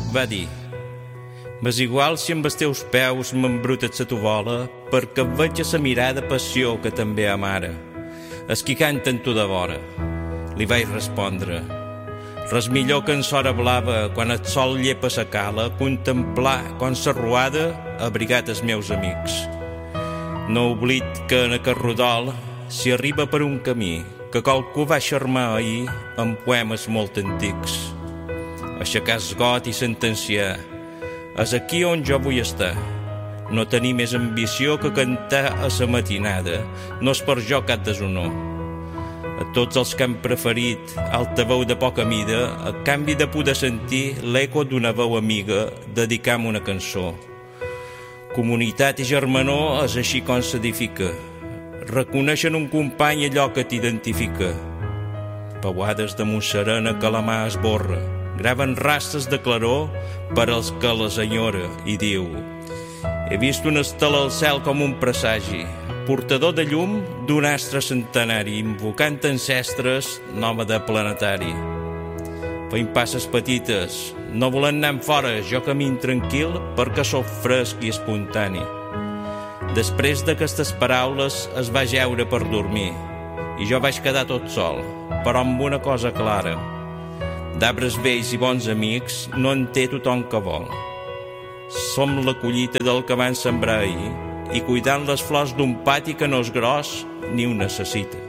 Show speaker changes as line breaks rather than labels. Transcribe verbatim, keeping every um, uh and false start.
va dir: «M'és igual si amb els teus peus m'embrutes la tovola, perquè veig a la mirada passió que també amara. Els qui canten tu de vora». Li vaig respondre: «Res millor que en s'hora blava, quan el sol llepa sa cala, contemplar com sa ruada ha abrigat els meus amics. No oblid que en aquest rodol s'hi arriba per un camí que qualcú va xermar ahir amb poemes molt antics. Aixecar el got i sentenciar: és aquí on jo vull estar. No tenir més ambició que cantar a la matinada, no és per jo cap deshonor. A tots els que han preferit alta veu de poca mida, a canvi de poder sentir l'eco d'una veu amiga, dedicam una cançó. Comunitat i germanor és així com s'edifica. Reconeixen un company allò que t'identifica. Pauades de Montserena que la mà esborra, graven rastres de claror per als que les enyora, i diu: he vist una estela al cel com un presagi, portador de llum d'un astre centenari, invocant ancestres nòmada planetari. Feim passes petites, no volent anar fora, jo camin tranquil perquè sóc fresc i espontani. Després d'aquestes paraules es va jeure per dormir i jo vaig quedar tot sol, però amb una cosa clara: d'arbres vells i bons amics no en té tothom que vol. Som la collita del que van sembrar ahir i cuidant les flors d'un pati que no és gros ni ho necessita.